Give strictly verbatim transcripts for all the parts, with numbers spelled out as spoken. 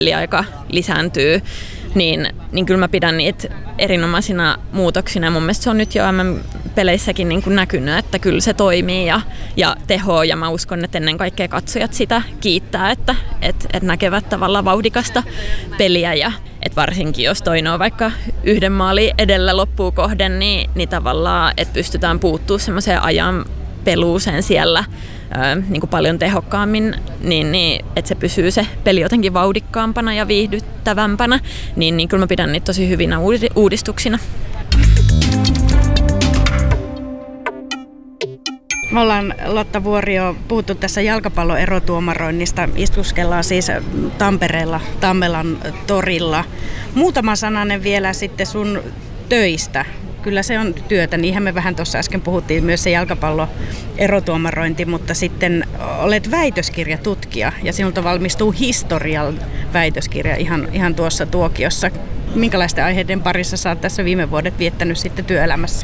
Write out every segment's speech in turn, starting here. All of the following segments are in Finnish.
peliaika lisääntyy, niin, niin kyllä mä pidän niitä erinomaisina muutoksina. Ja mun mielestä se on nyt jo M M-peleissäkin niin kuin näkynyt, että kyllä se toimii ja, ja tehoo. Ja mä uskon, että ennen kaikkea katsojat sitä kiittää, että et, et näkevät tavallaan vauhdikasta peliä. Ja et varsinkin jos toinen on vaikka yhden maalin edellä loppuun kohden, niin, niin tavallaan että pystytään puuttumaan semmoiseen ajan peluuseen siellä ö, niin kuin paljon tehokkaammin, niin, niin että se pysyy se peli jotenkin vauhdikkaampana ja viihdyttävämpänä, niin, niin kyllä mä pidän niitä tosi hyvinä uudistuksina. Me ollaan, Lotta Vuorio, puhuttu tässä jalkapallon erotuomaroinnista. Istuskellaan siis Tampereella, Tammelan torilla. Muutama sananen vielä sitten sun töistä. Kyllä se on työtä, niinhän me vähän tuossa äsken puhuttiin myös se jalkapallon erotuomarointi, mutta sitten olet väitöskirjatutkija ja sinulta valmistuu historian väitöskirja ihan, ihan tuossa tuokiossa. Minkälaisten aiheiden parissa sä oot tässä viime vuodet viettänyt sitten työelämässä?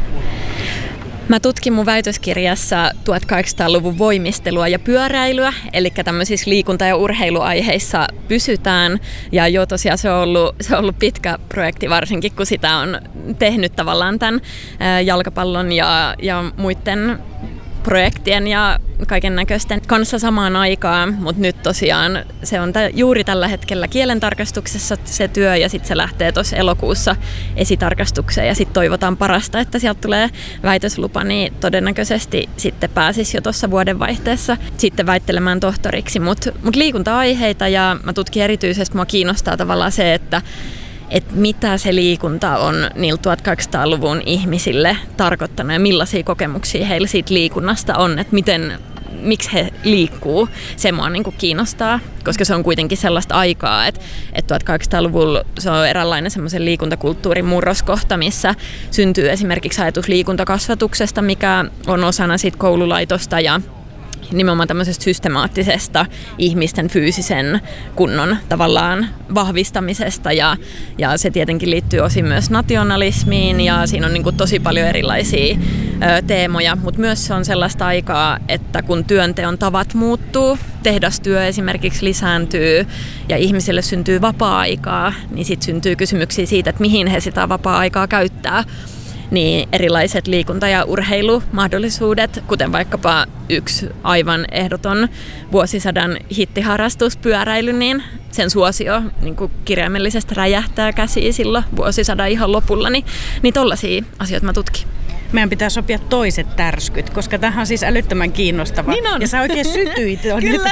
Mä tutkin mun väitöskirjassa tuhatkahdeksansataaluvun voimistelua ja pyöräilyä, eli tämmöisissä liikunta- ja urheiluaiheissa pysytään. Ja joo, tosiaan se on ollut, se on ollut pitkä projekti, varsinkin kun sitä on tehnyt tavallaan tämän jalkapallon ja, ja muiden projektien ja kaiken näköisten kanssa samaan aikaan, mutta nyt tosiaan se on t- juuri tällä hetkellä kielentarkastuksessa se työ ja sitten se lähtee tuossa elokuussa esitarkastukseen ja sitten toivotaan parasta, että sieltä tulee väitöslupa, niin todennäköisesti sitten pääsisi jo tuossa vuodenvaihteessa sitten väittelemään tohtoriksi, mutta mut liikunta-aiheita ja mä tutkin erityisesti, mua kiinnostaa tavallaan se, että että mitä se liikunta on niillä tuhatkahdeksansataaluvun ihmisille tarkoittanut ja millaisia kokemuksia heillä siitä liikunnasta on, että miten, miksi he liikkuu. Se mua niin kuin kiinnostaa, koska se on kuitenkin sellaista aikaa, että, että tuhatkahdeksansataaluvulla se on eräänlainen semmoisen liikuntakulttuurin murroskohta, missä syntyy esimerkiksi ajatus liikuntakasvatuksesta, mikä on osana siitä koululaitosta ja nimenomaan tämmöisestä systemaattisesta ihmisten fyysisen kunnon tavallaan vahvistamisesta ja, ja se tietenkin liittyy osin myös nationalismiin ja siinä on niin kuin tosi paljon erilaisia ö, teemoja, mutta myös se on sellaista aikaa, että kun työnteon tavat muuttuu, tehdastyö esimerkiksi lisääntyy ja ihmisille syntyy vapaa-aikaa, niin sitten syntyy kysymyksiä siitä, että mihin he sitä vapaa-aikaa käyttää. Niin erilaiset liikunta- ja urheilumahdollisuudet, kuten vaikkapa yksi aivan ehdoton vuosisadan hittiharrastus, pyöräily, niin sen suosio niin kuin kirjaimellisesti räjähtää käsiin silloin vuosisadan ihan lopulla, niin, niin tollaisia asioita mä tutkin. Meidän pitää sopia toiset tärskyt, koska tämähän on siis älyttömän kiinnostava. Niin on. Ja sä oikein sytyit. Kyllä.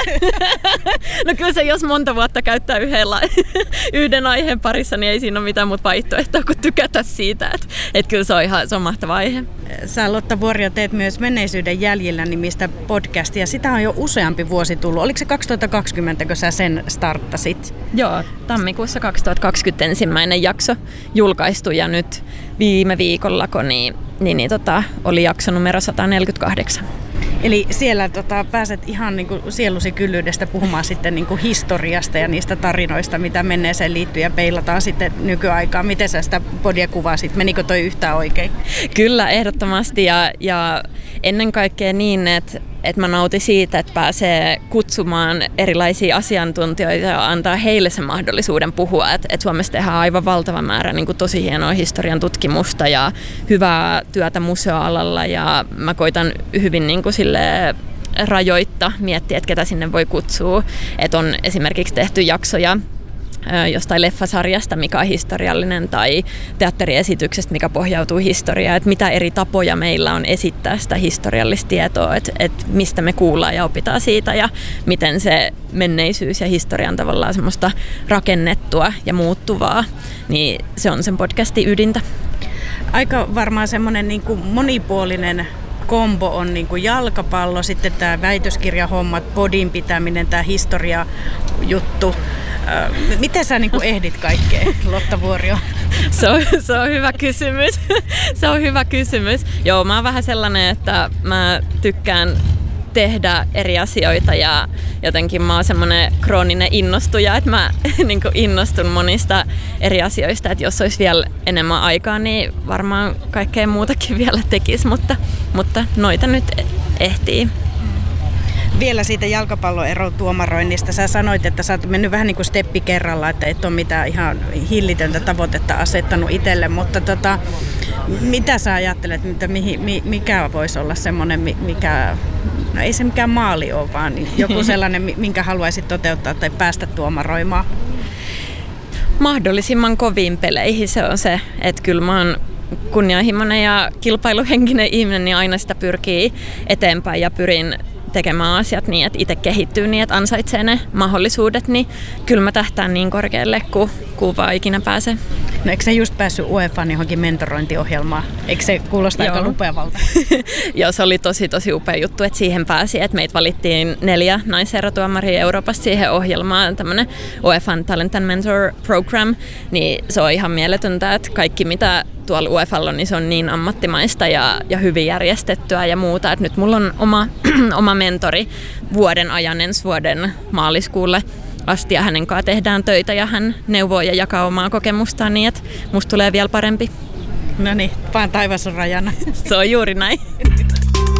No kyllä se, jos monta vuotta käyttää yhdellä, yhden aiheen parissa, niin ei siinä ole mitään muuta vaihtoehtoa kuin tykätä siitä. Että et kyllä se on ihan se on mahtava aihe. Sä, Lotta Vuorio, teet myös Menneisyyden jäljillä nimistä podcastia. Sitä on jo useampi vuosi tullut. Oliko se kaksituhattakaksikymmentä, kun sä sen starttasit? Joo, tammikuussa kaksituhattakaksikymmentä ensimmäinen jakso julkaistu ja nyt viime viikollako niin, niin, niin tota, oli jakso numero sata neljäkymmentäkahdeksan. Eli siellä tota, pääset ihan niin kuin sielusi kyllyydestä puhumaan sitten niin kuin historiasta ja niistä tarinoista, mitä menneeseen liittyy ja peilataan sitten nykyaikaan. Miten sä sitä podia kuvasit? Menikö toi yhtään oikein? Kyllä, ehdottomasti ja, ja ennen kaikkea niin, että että mä nautin siitä, että pääsee kutsumaan erilaisia asiantuntijoita ja antaa heille sen mahdollisuuden puhua. Että et Suomessa tehdään aivan valtava määrä niin kuin tosi hienoa historian tutkimusta ja hyvää työtä museoalalla ja mä koitan hyvin niin kuin sille rajoittaa, miettiä, että ketä sinne voi kutsua. Että on esimerkiksi tehty jaksoja jostain leffasarjasta, mikä on historiallinen, tai teatteriesityksestä, mikä pohjautuu historiaan, että mitä eri tapoja meillä on esittää sitä historiallista tietoa, että, että mistä me kuullaan ja opitaan siitä, ja miten se menneisyys ja historian tavallaan semmoista rakennettua ja muuttuvaa, niin se on sen podcastin ydintä. Aika varmaan semmoinen niin kuin monipuolinen kombo on niin kuin jalkapallo, sitten tämä väitöskirjahommat, podin pitäminen, tämä historiajuttu. Miten sä niin kuin ehdit kaikkea, Lotta Vuorio? Se on, se on hyvä kysymys. Se on hyvä kysymys. Joo, mä oon vähän sellainen, että mä tykkään tehdä eri asioita ja jotenkin mä oon semmoinen krooninen innostuja, että mä niin kuin innostun monista eri asioista, että jos olisi vielä enemmän aikaa, niin varmaan kaikkea muutakin vielä tekisi, mutta, mutta noita nyt ehtii. Vielä siitä jalkapalloerotuomaroinnista. Sä sanoit, että sä oot mennyt vähän niin kuin steppi kerralla, että et ole mitään ihan hillitöntä tavoitetta asettanut itselle, mutta tota, mitä sä ajattelet, mitä, mikä voisi olla semmoinen, mikä, no ei se mikään maali ole, vaan joku sellainen, minkä haluaisit toteuttaa tai päästä tuomaroimaan? Mahdollisimman koviin peleihin se on se, että kyllä mä oon kunnianhimoinen ja kilpailuhenkinen ihminen, niin aina sitä pyrkii eteenpäin ja pyrin tekemään asiat niin, että itse kehittyy niin, että ansaitsee ne mahdollisuudet, niin kyllä mä tähtään niin korkealle, kuin, kuin vaan ikinä pääsee. No eikö sä just päässyt U E F A:n johonkin mentorointiohjelmaan? Eikö se kuulosta aika lupeavalta? Joo, se oli tosi tosi upea juttu, että siihen pääsi, että meitä valittiin neljä naiserotuomaria Euroopasta siihen ohjelmaan, tämmöinen U E F A:n Talent and Mentor Program, niin se on ihan mieletöntä, että kaikki mitä tuolla U E F A:lla on, niin se on niin ammattimaista ja, ja hyvin järjestettyä ja muuta, että nyt mulla on oma, oma mentori vuoden ajan ensi vuoden maaliskuulle asti ja hänen kanssa tehdään töitä ja hän neuvoo ja jakaa omaa kokemustaan niin, että musta tulee vielä parempi. No niin, vaan taivas on rajana. Se on juuri näin.